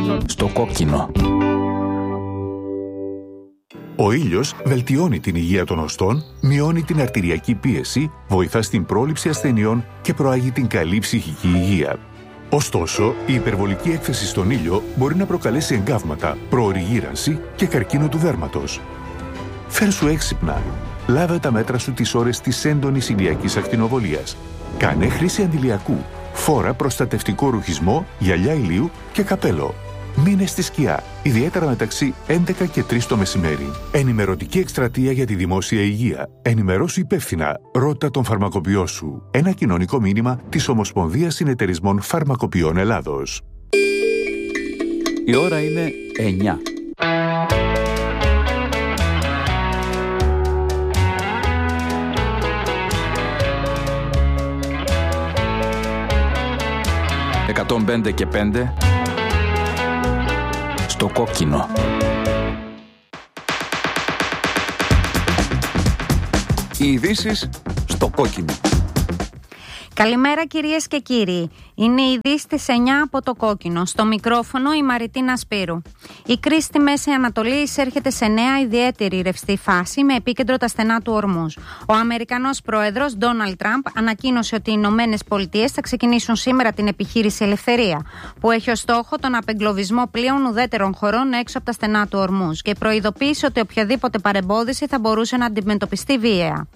Στο κόκκινο. Ο ήλιος βελτιώνει την υγεία των οστών, μειώνει την αρτηριακή πίεση, βοηθά στην πρόληψη ασθενειών και προάγει την καλή ψυχική υγεία. Ωστόσο, η υπερβολική έκθεση στον ήλιο μπορεί να προκαλέσει εγκάβματα, προωρή γύρανση και καρκίνο του δέρματος. Φέρσου έξυπνα. Λάβε τα μέτρα σου τις ώρες της έντονης ηλιακής ακτινοβολίας. Κάνε χρήση αντιλιακού. Φόρα προστατευτικό ρουχισμό, γυαλιά ηλίου και καπέλο. Μείνε στη σκιά, ιδιαίτερα μεταξύ 11 και 3 το μεσημέρι. Ενημερωτική εκστρατεία για τη δημόσια υγεία. Ενημερώσου υπεύθυνα. Ρώτα τον φαρμακοποιό σου. Ένα κοινωνικό μήνυμα της Ομοσπονδίας Συνεταιρισμών Φαρμακοποιών Ελλάδος. Η ώρα είναι 9. «105 και 5» στο κόκκινο. Οι ειδήσεις στο κόκκινο. Καλημέρα κυρίες και κύριοι. Είναι η ειδήσεις στις 9 από το κόκκινο. Στο μικρόφωνο η Μαριτίνα Σπύρου. Η κρίση στη Μέση Ανατολή εισέρχεται σε νέα ιδιαίτερη ρευστή φάση με επίκεντρο τα στενά του Ορμούζ. Ο Αμερικανός πρόεδρος Ντόναλντ Τραμπ ανακοίνωσε ότι οι Ηνωμένες Πολιτείες θα ξεκινήσουν σήμερα την επιχείρηση Ελευθερία, που έχει ως στόχο τον απεγκλωβισμό πλοίων ουδέτερων χωρών έξω από τα στενά του Ορμούζ και προειδοποίησε ότι οποιαδήποτε παρεμπόδιση θα μπορούσε να αντιμετωπιστεί βίαια.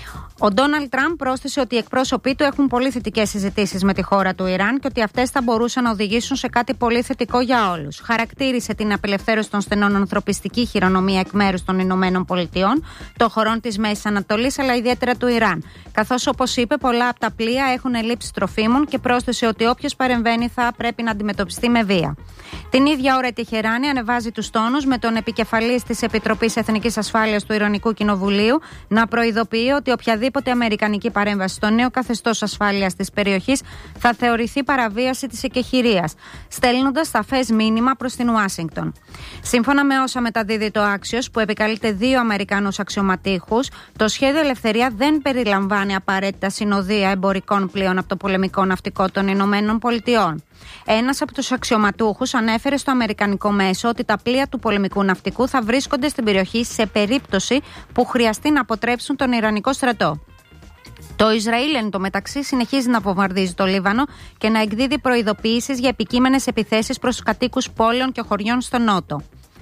Ο Ντόναλντ Τραμπ πρόσθεσε ότι οι εκπρόσωποι του έχουν πολύ θετικές συζητήσεις με τη χώρα του Ιράν και ότι αυτές θα μπορούσαν να οδηγήσουν σε κάτι πολύ θετικό για όλους. Χαρακτήρισε την απελευθέρωση των στενών ανθρωπιστική χειρονομία εκ μέρους των Ηνωμένων Πολιτειών, των χωρών της Μέσης Ανατολής αλλά ιδιαίτερα του Ιράν. Καθώς, όπως είπε, πολλά από τα πλοία έχουν ελλείψεις τροφίμων και πρόσθεσε ότι όποιος παρεμβαίνει θα πρέπει να αντιμετωπιστεί με βία. Την ίδια ώρα η Τεχεράνη ανεβάζει τους τόνους με τον επικεφαλής της Επιτροπής Εθνικής Ασφάλειας του Ιρανικού Κοινοβουλίου να προειδοποιεί ότι οποιαδήποτε αμερικανική παρέμβαση στο νέο καθεστώς ασφάλειας της περιοχής θα θεωρηθεί παραβίαση της εκεχηρίας, στέλνοντας σαφές μήνυμα προς την Ουάσιγκτον. Σύμφωνα με όσα μεταδίδει το Axios, που επικαλείται 2 Αμερικανούς αξιωματήχους, το σχέδιο Ελευθερία δεν περιλαμβάνει απαραίτητα συνοδεία εμπορικών πλοίων από το πολεμικό ναυτικό των Ηνωμένων Πολιτειών. Ένας από τους αξιωματούχους ανέφερε στο αμερικανικό μέσο ότι τα πλοία του πολεμικού ναυτικού θα βρίσκονται στην περιοχή σε περίπτωση που χρειαστεί να αποτρέψουν τον Ιρανικό στρατό. Το Ισραήλ, εν τω μεταξύ, συνεχίζει να βομβαρδίζει το Λίβανο και να εκδίδει προειδοποιήσεις για επικείμενες επιθέσεις προς τους κατοίκους πόλεων και χωριών στο νότο.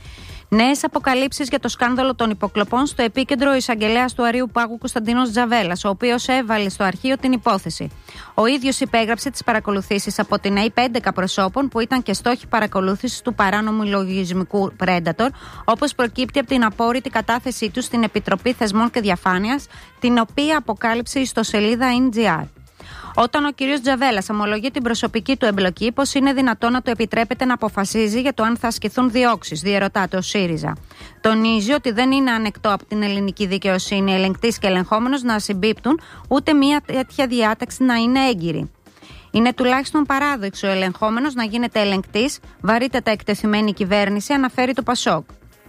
Νέες αποκαλύψεις για το σκάνδαλο των υποκλοπών στο επίκεντρο ο εισαγγελέας του Αρείου Πάγου Κωνσταντίνος Τζαβέλας, ο οποίος έβαλε στο αρχείο την υπόθεση. Ο ίδιος υπέγραψε τις παρακολουθήσεις από την ΑΕΠ 11 προσώπων που ήταν και στόχοι παρακολούθησης του παράνομου λογισμικού Predator, όπως προκύπτει από την απόρριτη κατάθεσή του στην Επιτροπή Θεσμών και Διαφάνειας, την οποία αποκάλυψε η ιστοσελίδα NGR. Όταν ο κ. Τζαβέλας ομολογεί την προσωπική του εμπλοκή, πώς είναι δυνατόν να του επιτρέπεται να αποφασίζει για το αν θα ασκηθούν διώξεις, διερωτάται ο ΣΥΡΙΖΑ. Τονίζει ότι δεν είναι ανεκτό από την ελληνική δικαιοσύνη ελεγκτής και ελεγχόμενος να συμπίπτουν, ούτε μια τέτοια διάταξη να είναι έγκυρη. Είναι τουλάχιστον παράδοξο ο ελεγχόμενος να γίνεται ελεγκτής, βαρύτατα εκτεθειμένη κυβέρνηση, αναφέρει το Πασόκ.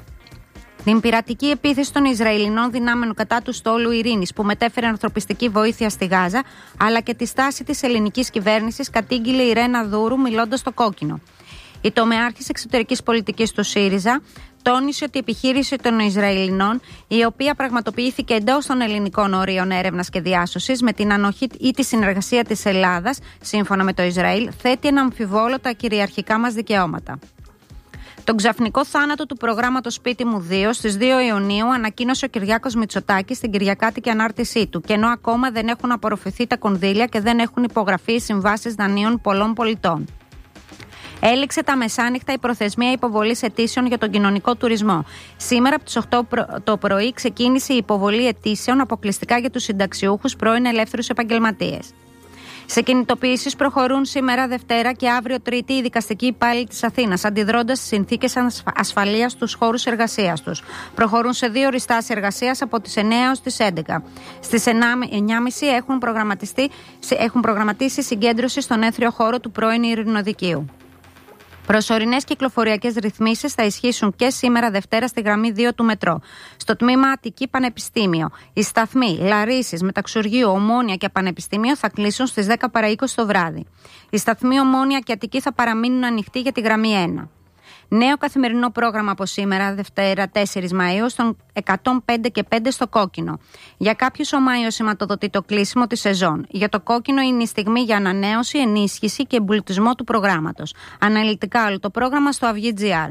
Την πειρατική επίθεση των Ισραηλινών δυνάμεων κατά του στόλου Ειρήνης που μετέφερε ανθρωπιστική βοήθεια στη Γάζα, αλλά και τη στάση της ελληνικής κυβέρνησης, κατήγγειλε η Ρένα Δούρου μιλώντας στο κόκκινο. Η τομεάρχης εξωτερικής πολιτικής του ΣΥΡΙΖΑ τόνισε ότι η επιχείρηση των Ισραηλινών, η οποία πραγματοποιήθηκε εντός των ελληνικών ορίων έρευνας και διάσωσης με την ανοχή ή τη συνεργασία της Ελλάδας, σύμφωνα με το Ισραήλ, θέτει ένα αμφιβόλο τα κυριαρχικά μας δικαιώματα. Τον ξαφνικό θάνατο του προγράμματος Σπίτι μου 2 στις 2 Ιουνίου ανακοίνωσε ο Κυριάκος Μητσοτάκης στην κυριακάτικη ανάρτησή του, και ενώ ακόμα δεν έχουν απορροφηθεί τα κονδύλια και δεν έχουν υπογραφεί οι συμβάσεις δανείων πολλών πολιτών. Έληξε τα μεσάνυχτα η προθεσμία υποβολής αιτήσεων για τον κοινωνικό τουρισμό. Σήμερα από τις 8 το πρωί ξεκίνησε η υποβολή αιτήσεων αποκλειστικά για τους συνταξιούχους πρώην ελεύθερους επαγγελματίες. Σε κινητοποιήσεις προχωρούν σήμερα Δευτέρα και αύριο Τρίτη οι δικαστικοί υπάλληλοι της Αθήνας, αντιδρώντας στις συνθήκες ασφαλείας στους χώρους εργασίας τους. Προχωρούν σε 2 οριστάσεις εργασίας από τις 9 έως τις 11. Στις 9.30 έχουν προγραμματίσει συγκέντρωση στον αίθριο χώρο του πρώην Ειρηνοδικείου. Προσωρινές κυκλοφοριακές ρυθμίσεις θα ισχύσουν και σήμερα Δευτέρα στη γραμμή 2 του μετρό. Στο τμήμα Αττική Πανεπιστήμιο, οι σταθμοί Λαρίσης, Μεταξουργείου, Ομόνια και Πανεπιστήμιο θα κλείσουν στις 10 παρά 20 το βράδυ. Οι σταθμοί Ομόνια και Αττική θα παραμείνουν ανοιχτοί για τη γραμμή 1. Νέο καθημερινό πρόγραμμα από σήμερα, Δευτέρα 4 Μαΐου, στον 105 και 5 στο Κόκκινο. Για κάποιους ο Μάιος σηματοδοτεί το κλείσιμο της σεζόν. Για το Κόκκινο είναι η στιγμή για ανανέωση, ενίσχυση και εμπλουτισμό του προγράμματος. Αναλυτικά όλο το πρόγραμμα στο Aviv.gr.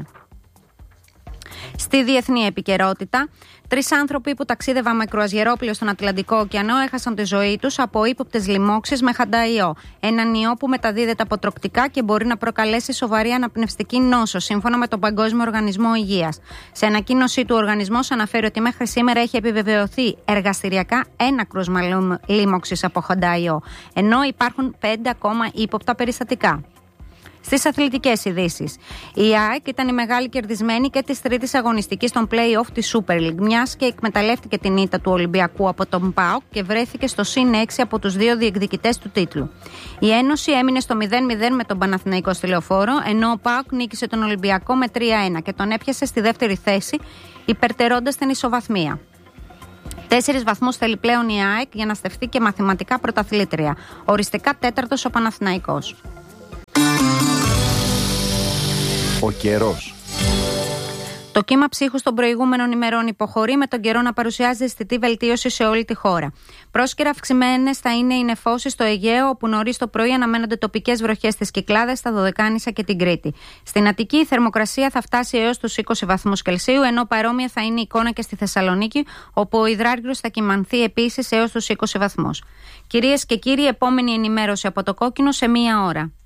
Στη διεθνή επικαιρότητα, 3 άνθρωποι που ταξίδευαν με κρουαζιερόπλαιο στον Ατλαντικό ωκεανό έχασαν τη ζωή τους από ύποπτες λοιμώξεις με χανταϊό. Έναν ιό που μεταδίδεται από τρωκτικά και μπορεί να προκαλέσει σοβαρή αναπνευστική νόσο, σύμφωνα με τον Παγκόσμιο Οργανισμό Υγείας. Σε ανακοίνωσή του, ο οργανισμός αναφέρει ότι μέχρι σήμερα έχει επιβεβαιωθεί εργαστηριακά ένα κρούσμα λοιμώξης από χανταϊό, ενώ υπάρχουν 5 ακόμα ύποπτα περιστατικά. Στις αθλητικές ειδήσεις. Η ΑΕΚ ήταν η μεγάλη κερδισμένη και της τρίτης αγωνιστικής των play-off της Super League, μιας και εκμεταλλεύτηκε την ήττα του Ολυμπιακού από τον ΠΑΟΚ και βρέθηκε στο +6 από τους 2 διεκδικητές του τίτλου. Η Ένωση έμεινε στο 0-0 με τον Παναθηναϊκό στη Λεωφόρο, ενώ ο ΠΑΟΚ νίκησε τον Ολυμπιακό με 3-1 και τον έπιασε στη δεύτερη θέση, υπερτερώντας την ισοβαθμία. 4 βαθμούς θέλει πλέον η ΑΕΚ για να στεφθεί και μαθηματικά πρωταθλήτρια. Οριστικά 4ος ο Παναθηναϊκός. Ο καιρός. Το κύμα ψύχους των προηγούμενων ημερών υποχωρεί, με τον καιρό να παρουσιάζει αισθητή βελτίωση σε όλη τη χώρα. Πρόσκαιρα αυξημένες θα είναι οι νεφώσεις στο Αιγαίο, όπου νωρίς το πρωί αναμένονται τοπικές βροχές στις Κυκλάδες, στα Δωδεκάνησα και την Κρήτη. Στην Αττική η θερμοκρασία θα φτάσει έως τους 20 βαθμούς Κελσίου, ενώ παρόμοια θα είναι η εικόνα και στη Θεσσαλονίκη, όπου ο υδράργυρος θα κυμανθεί επίσης έως τους 20 βαθμούς. Κυρίες και κύριοι, επόμενη ενημέρωση από το Κόκκινο σε 1 ώρα.